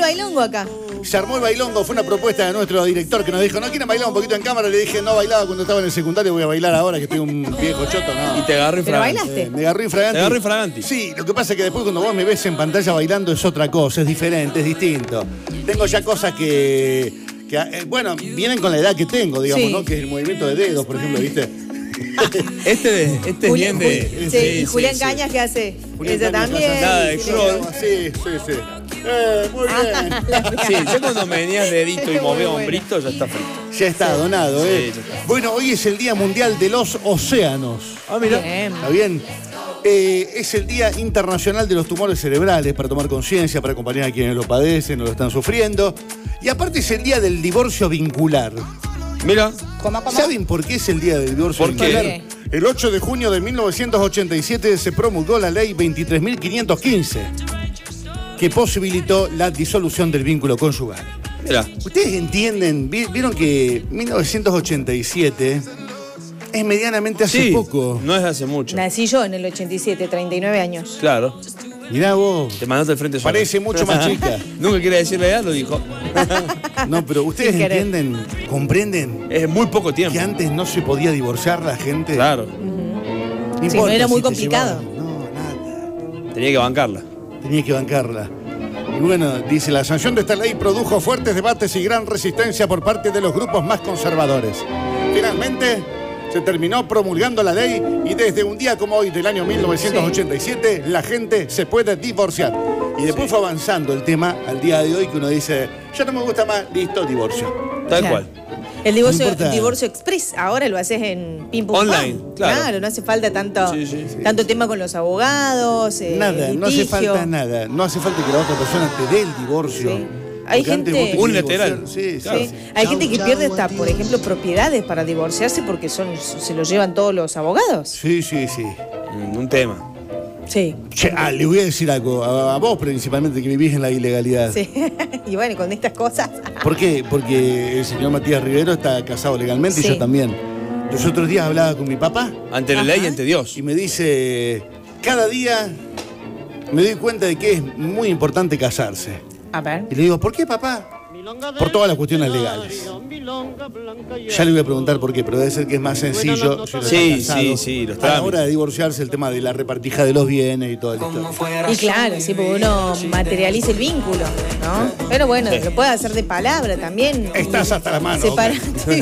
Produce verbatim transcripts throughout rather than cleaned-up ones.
bailongo acá. Se armó el bailongo, fue una propuesta de nuestro director que nos dijo, ¿no quieren bailar un poquito en cámara? Le dije, no bailaba cuando estaba en el secundario, voy a bailar ahora que estoy un viejo choto, no. Y te agarró ¿Pero infraganti. bailaste? Eh, me agarré infraganti. Te agarró infraganti. Sí, lo que pasa es que después cuando vos me ves en pantalla bailando es otra cosa, es diferente, es distinto. Tengo ya cosas que, que eh, bueno, vienen con la edad que tengo, digamos, Sí. ¿no? Que es el movimiento de dedos, por ejemplo, ¿viste? Este, de- este es Julián, bien de... sí, y Julián Cañas, ¿qué hace? Julián Ella Cañas también. hace nada de Sí, crawl. Sí, sí, sí. Eh, muy bien. Sí, ya cuando me venías dedito y Muy movía bueno. hombrito, ya está frito. Ya está donado, ¿eh? Sí, ya está. Bueno, hoy es el Día Mundial de los Océanos. Ah, mira. Bien. ¿Está bien? Eh, es el Día Internacional de los Tumores Cerebrales, para tomar conciencia, para acompañar a quienes lo padecen o lo están sufriendo. Y aparte es el Día del Divorcio Vincular. Mira. ¿Cómo, cómo? ¿Saben por qué es el Día del Divorcio ¿Por qué? Vincular? El ocho de junio de mil novecientos ochenta y siete se promulgó la ley veintitrés mil quinientos quince, que posibilitó la disolución del vínculo conyugal. Mira. ¿Ustedes entienden? Vi- Vieron que mil novecientos ochenta y siete es medianamente hace Sí, poco. no es de hace mucho. Nací yo en el ochenta y siete, treinta y nueve años. Claro. Mirá vos. Te mandaste al frente solo. Parece mucho más chica. Nunca quiere decir la edad, lo dijo. No, pero ustedes Sin querer. entienden, comprenden Es muy poco tiempo. que antes no se podía divorciar la gente. Claro. No Sí, importa no era muy si te complicado. llevaban, No, nada. Tenía que bancarla. Tenía que bancarla. Y bueno, dice, la sanción de esta ley produjo fuertes debates y gran resistencia por parte de los grupos más conservadores. Finalmente, se terminó promulgando la ley y desde un día como hoy del año mil novecientos ochenta y siete, la gente se puede divorciar. Y después fue avanzando el tema al día de hoy que uno dice, ya no me gusta más, listo, divorcio. Tal Claro. cual. El divorcio, No importa. el divorcio express, ahora lo haces en pim pum Online, pam. claro. no hace falta tanto, Sí, sí, sí. tanto tema con los abogados. eh, Nada, no hace litigio. falta nada. No hace falta que la otra persona te dé el divorcio. Sí. Hay Porque antes gente- vos te querías Unilateral. divorciar. Sí, Claro. sí. Sí. Hay gente que pierde hasta, por ejemplo, propiedades para divorciarse porque son se lo llevan todos los abogados. Sí, sí, sí. Mm, Un tema. Sí. Che, ah, le voy a decir algo, a, a vos principalmente que vivís en la ilegalidad. Sí. Y bueno, con estas cosas. ¿Por qué? Porque el señor Matías Rivero está casado legalmente Sí. y yo también. Los otros días hablaba con mi papá Ante la Ajá. ley y ante Dios. y me dice, cada día me doy cuenta de que es muy importante casarse. A ver. Y le digo, ¿por qué, papá? Por todas las cuestiones legales. Ya le voy a preguntar por qué, pero debe ser que es más sencillo. si uno Sí, está casado, sí, sí, los a la trámites. hora de divorciarse, el tema de la repartija de los bienes y todo el historia. Y claro, sí, porque uno materializa el vínculo, ¿no? Pero bueno, lo puede hacer de palabra también. Estás hasta la mano. Separate.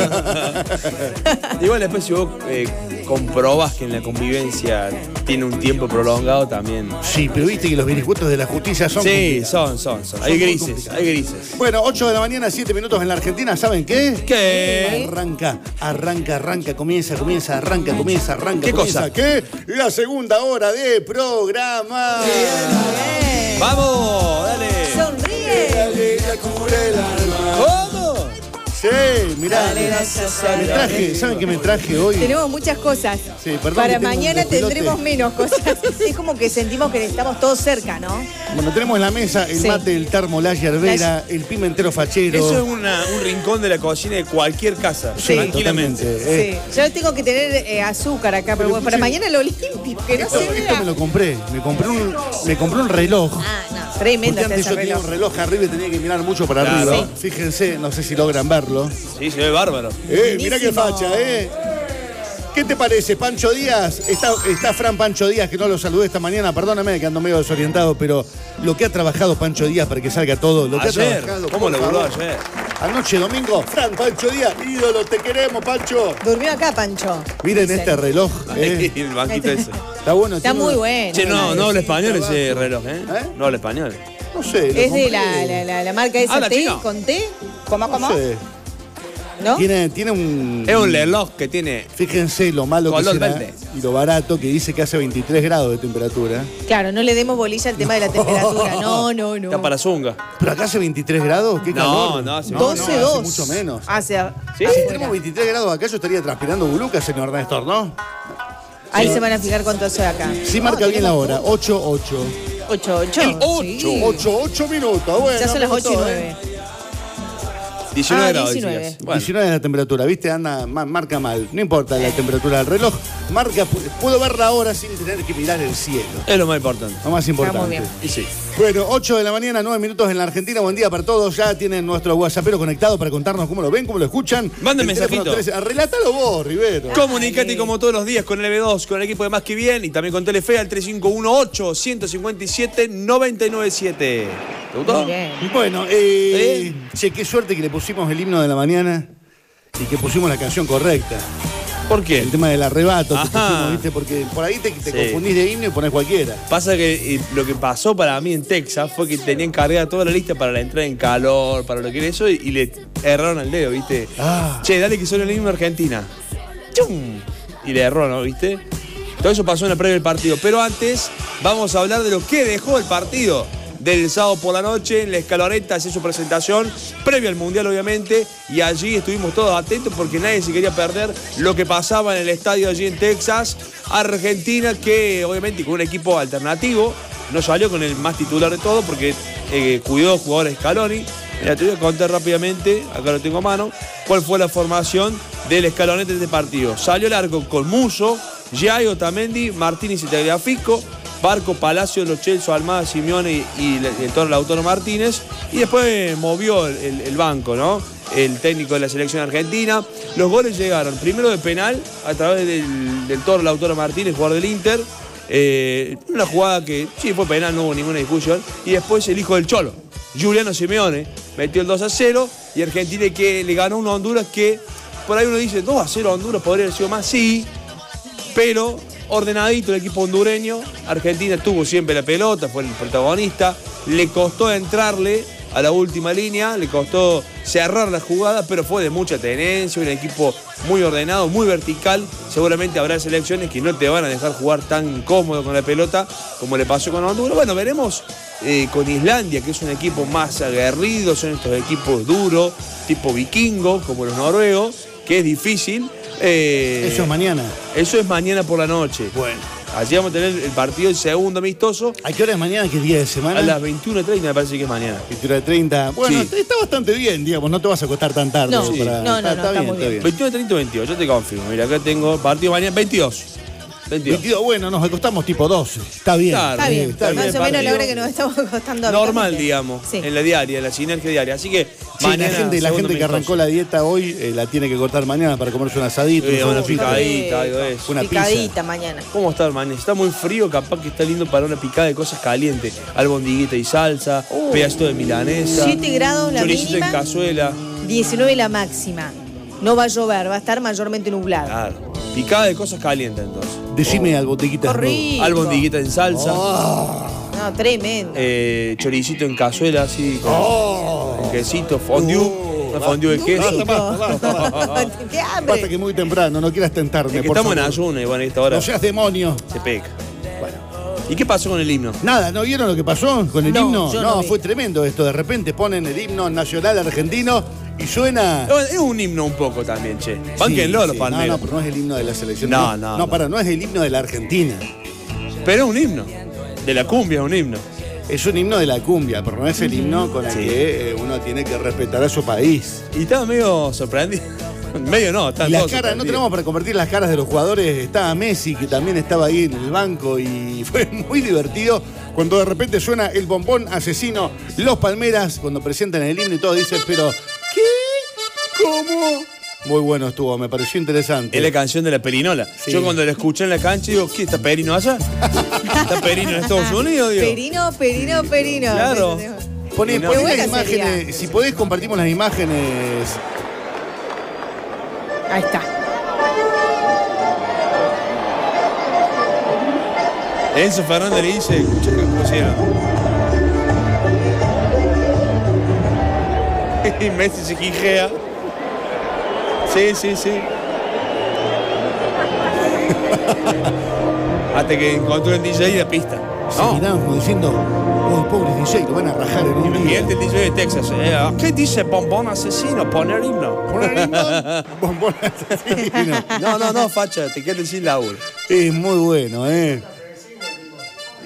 Igual después si vos eh, comprobás que en la convivencia tiene un tiempo prolongado también. Sí, pero viste que los vericuetos de la justicia son Sí, complicados. son, son, son. Hay muy grises, complicados. hay grises. Bueno, ocho de la mañana, siete minutos en la Argentina, ¿saben qué? ¿Qué? Arranca, arranca, arranca, comienza, comienza, arranca, comienza, arranca. ¿Qué comienza. cosa? ¿Qué? La segunda hora de programa. Bien. ¡Vamos! ¡Dale! Sonríe. ¿Cómo? Sí, mirá. Dale, gracias a Me Dios. traje, ¿saben qué me traje hoy? Tenemos muchas cosas. Sí, perdón que Para tengo un mañana despelote. tendremos menos cosas. Es como que sentimos que estamos todos cerca, ¿no? Bueno, tenemos en la mesa el Sí. mate, el termo, la yerbera, el pimentero fachero. Eso es una- un rincón de la cocina de cualquier casa. Sí. Tranquilamente. Totalmente, eh. Sí. Yo tengo que tener eh, azúcar acá, pero bueno, para escuché- mañana lo limpio, que no Esto, se esto me vea. lo compré. Me compré un, me compré un reloj. Ah, no, Porque tremenda antes ese yo tenía reloj. un reloj arriba y tenía que mirar mucho para Claro. arriba. Fíjense, no sé si logran verlo. Sí, se ve bárbaro. Eh, mirá qué Buenísimo. facha, ¿eh? ¿Qué te parece, Pancho Díaz? Está, está Fran Pancho Díaz, que no lo saludé esta mañana, perdóname que ando medio desorientado, pero lo que ha trabajado Pancho Díaz para que salga todo, lo que Ayer, ha trabajado. ¿cómo por laburó favor. ayer? Anoche domingo, Fran Pancho Díaz, ídolo, te queremos, Pancho. Durmió acá, Pancho. Miren Dicen. este reloj, ¿eh? El banquito ese. Está bueno. Está tiene muy una- bueno. Che, no, no habla español abajo. ese reloj, ¿eh? ¿Eh? No habla español. No sé. lo Es de compré. la, la, la, la marca esa Habla T, chino. con T. ¿Cómo, No cómo? sé. ¿No? Tiene, tiene un... Es un reloj que tiene. Fíjense lo malo que Color será verde. y lo barato que dice que hace veintitrés grados de temperatura. Claro, no le demos bolilla al tema de la temperatura. No, no, no. Está para zunga. ¿Pero acá hace veintitrés grados? ¿Qué No, calor? no, hace doce, hace dos. mucho menos. Hace, ¿Sí? Si tenemos veintitrés grados acá, yo estaría transpirando buluca, señor Néstor, ¿no? Ahí se van a fijar cuánto soy acá. Sí marca bien la hora, ocho ocho. ocho, ocho. El ocho. Sí. ocho, ocho minutos, bueno. Ya son las me ocho y gustó, nueve. ¿eh? diecinueve Ah, grados. diecinueve. decías. Bueno, diecinueve es la temperatura, ¿viste? Anda, ma- marca mal. No importa la temperatura del reloj. Marca, pu- puedo ver la hora sin tener que mirar el cielo. es lo más importante. Lo más importante. muy bien. Y sí. Bueno, ocho de la mañana, nueve minutos en la Argentina. Buen día para todos. Ya tienen nuestro WhatsAppero conectado para contarnos cómo lo ven, cómo lo escuchan. Manden El teléfono mensajito. trece. Ah, relátalo vos, Rivero. Comunicate como todos los días con el B dos, con el equipo de Más Que Bien y también con Telefe al tres cinco uno ocho, uno cinco siete, nueve nueve siete. ¿Te gustó? Muy bien. Bueno, eh, ¿Eh? che, qué suerte que le pusimos el himno de la mañana y que pusimos la canción correcta. ¿Por qué? El tema del arrebato que Ajá. pusimos, ¿viste? Porque por ahí te, te Sí. confundís de himno y pones cualquiera. Pasa que eh, lo que pasó para mí en Texas fue que tenían cargada toda la lista para la entrada en calor, para lo que era eso, y, y le erraron al dedo, ¿viste? Ah. Che, dale que son el himno de Argentina. ¡Chum! Y le erró, ¿no? ¿Viste? Todo eso pasó en la previa del partido. Pero antes, vamos a hablar de lo que dejó el partido del sábado por la noche. En la Escaloneta hacía su presentación, previo al Mundial, obviamente. Y allí estuvimos todos atentos porque nadie se quería perder lo que pasaba en el estadio allí en Texas. Argentina, que obviamente con un equipo alternativo, no salió con el más titular de todo porque eh, cuidó jugadores Scaloni. Mira, te voy a contar rápidamente, acá lo tengo a mano, cuál fue la formación del Escaloneta de este partido. Salió el arco con Muso, Giai, Otamendi, Martínez y Tagliafico, Barco, Palacio, Lo Celso, Almada, Simeone y, y el, el Toro Lautaro Martínez. Y después movió el, el- el banco, ¿no? El técnico de la selección argentina. Los goles llegaron primero de penal a través del, del Toro Lautaro Martínez, jugador del Inter. Eh, una jugada que sí fue penal, no hubo ninguna discusión. Y después el hijo del Cholo, Giuliano Simeone, metió el dos a cero. Y Argentina que le ganó a una Honduras que por ahí uno dice dos a cero a Honduras, podría haber sido más, sí, pero ordenadito el equipo hondureño. Argentina tuvo siempre la pelota, fue el protagonista. Le costó entrarle a la última línea, le costó cerrar la jugada, pero fue de mucha tenencia, un equipo muy ordenado, muy vertical. Seguramente habrá selecciones que no te van a dejar jugar tan cómodo con la pelota como le pasó con Honduras. Bueno, veremos eh, con Islandia, que es un equipo más aguerrido, son estos equipos duros, tipo vikingo, como los noruegos, que es difícil. Eh, Eso es mañana. Eso es mañana por la noche. Bueno. Allí vamos a tener el partido, el segundo amistoso, ¿A qué hora es mañana? ¿Qué día de semana? a las veintiuna treinta, me parece que es mañana. veintiuno treinta. Bueno, Sí. está bastante bien, digamos. No te vas a acostar tan tarde. No, sí. para- no, no, no, está muy bien. veintiuno treinta o veintidós, yo te confirmo. Mira, acá tengo partido mañana, veintidós. veintidós. veintidós, bueno, nos acostamos tipo doce. Está bien. Claro. Está bien, está más bien, o menos la partido. hora que nos estamos acostando. Normal, habitualmente. digamos, Sí. en la diaria, en la sinergia diaria. Así que Sí, mañana. la gente, la segundo gente que amistoso. arrancó la dieta hoy eh, la tiene que cortar mañana para comerse un asadito. Eh, un una sopita. picadita, algo de eso. Una pizza. Picadita mañana. ¿Cómo está, hermano? Está muy frío, capaz que está lindo para una picada de cosas calientes. Albondiguita y salsa, Uh. pedacito de milanesa. siete grados la choricito mínima. en cazuela. diecinueve la máxima. No va a llover, va a estar mayormente nublado. Claro. Picada de cosas calientes, entonces. Decime algo, botiquita. Rico. Albondiguita en salsa. No, tremendo. Eh, choricito en cazuela, así, con, Oh. con quesito, fondue. Uh, una fondue de queso. Basta, basta, basta. ¡Qué hambre! Basta que muy temprano, no quieras tentarme, Es que por estamos en favor. ayuno y bueno, a esta hora No seas demonio. se peca. Bueno. ¿Y qué pasó con el himno? Nada, ¿no vieron lo que pasó con el No, himno? yo No, no vi. fue tremendo esto. De repente ponen el himno nacional argentino y suena. Bueno, es un himno un poco también, che. Bánquenlo Sí, los sí. palmeros. No, no, pero no es el himno de la selección. No, no, No, no. para, no es el himno de la Argentina. Pero es un himno. De la cumbia es un himno. Es un himno de la cumbia, pero no es el himno con el Sí. que eh, uno tiene que respetar a su país. Y estaba medio sorprendido. Medio no, está Y las todo caras, no sorprendido. tenemos para convertir las caras de los jugadores. Estaba Messi, que también estaba ahí en el banco, y fue muy divertido cuando de repente suena el bombón asesino, los Palmeras, cuando presentan el himno y todos dicen, pero ¿qué? ¿Cómo? Muy bueno estuvo, me pareció interesante. Es la canción de la Perinola. Sí. Yo cuando la escuché en la cancha digo, ¿qué está Perino allá? ¿Está Perino en Estados Unidos? Digo. Perino, perino, perino. Claro. Poné, Y no- poné Qué las buena imágenes, sería. si podés compartimos las imágenes. Ahí está. Enzo Fernández le dice, escucha que pusieron. Y Messi se quijea. Sí, sí, sí. Hasta que encontró el D J y la pista. Se No. miraban como diciendo, oh, pobre D J, lo van a rajar en un día. Imagínate el D J de Texas. eh, ¿Qué dice bombón asesino? Poner himno. Poner el himno, bombón asesino. No, no, no, facha, te quedas sin laburo. Es muy bueno, ¿eh?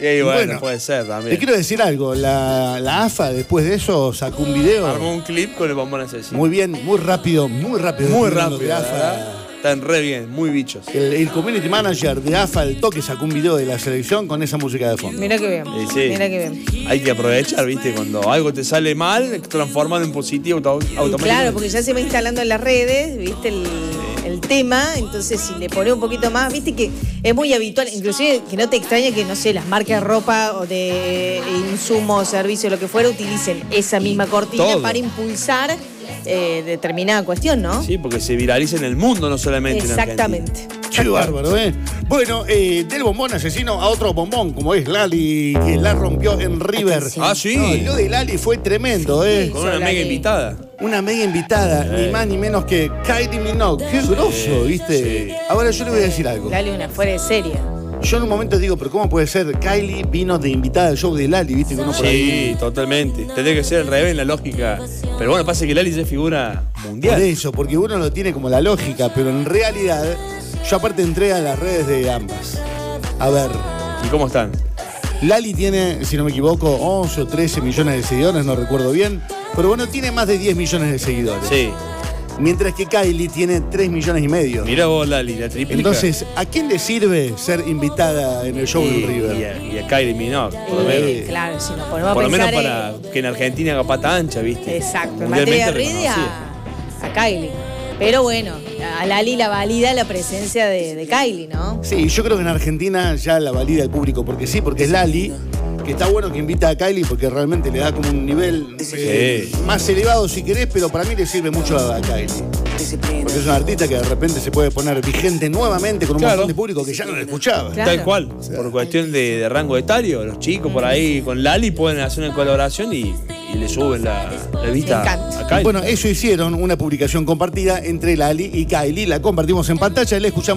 Y bueno, Bueno, puede ser también. Te quiero decir algo, la, la A F A después de eso sacó un video. Armó un clip con el bombón asesino. Muy bien, muy rápido, muy rápido. Muy Los rápido, de A F A. ¿verdad? Están re bien, muy bichos. El, el community manager de A F A, el toque, sacó un video de la selección con esa música de fondo. Mira que bien. Y sí. Mira que bien. Hay que aprovechar, ¿viste? Cuando algo te sale mal, transformarlo en positivo auto- automáticamente. Claro, porque ya se va instalando en las redes, ¿viste? El, el tema, entonces si le pone un poquito más, viste que es muy habitual, inclusive que no te extraña que, no sé, las marcas de ropa o de insumos, servicios, lo que fuera, utilicen esa misma cortina Todo. para impulsar eh, determinada cuestión, ¿no? Sí, porque se viraliza en el mundo, no solamente Exactamente. en Argentina. Qué bárbaro, ¿eh? Bueno, eh, del bombón asesino a otro bombón, como es Lali, que la rompió en River. Atención. Ah, sí. No, y lo de Lali fue tremendo, ¿eh? Con una Lali. mega invitada. Una mega invitada, ni más ni menos que Kylie Minogue. Qué grosso, ¿viste? sí. Ahora yo le voy a decir algo. Dale una fuera de serie. Yo en un momento digo, pero ¿cómo puede ser? Kylie vino de invitada al show de Lali, ¿viste? Que uno por ahí. Sí, totalmente. Tendría que ser al revés en la lógica. Pero bueno, pasa que Lali ya es figura Por mundial. eso, porque uno lo tiene como la lógica, pero en realidad, yo aparte entré a las redes de ambas. A ver, ¿Y cómo están? Lali tiene, si no me equivoco, once o trece millones de seguidores, no recuerdo bien. Pero bueno, tiene más de diez millones de seguidores. Sí. Mientras que Kylie tiene tres millones y medio. Mirá vos, Lali, la triplica. Entonces, ¿a quién le sirve ser invitada en el show y, del River? y a, y a Kylie Minogue, por lo Eh, menos. claro, si nos ponemos Por a lo menos pensar para en- que en Argentina haga pata ancha, ¿viste? Exacto, en materia de Mundialmente redes reconocida. a, a Kylie. Pero bueno, a Lali la valida la presencia de, de Kylie, ¿no? Sí, yo creo que en Argentina ya la valida el público, porque sí, porque es Lali, que está bueno que invita a Kylie porque realmente le da como un nivel eh, Sí. más elevado si querés, pero para mí le sirve mucho a, a Kylie. Porque es una artista que de repente se puede poner vigente nuevamente con un Claro. montón de público que ya no la escuchaba. Claro. Tal cual. Por cuestión de, de rango etario, los chicos por ahí con Lali pueden hacer una colaboración y, y le suben la, la vista Me encanta. a Kylie. Bueno, eso hicieron una publicación compartida entre Lali y Kylie, la compartimos en pantalla y la escuchamos.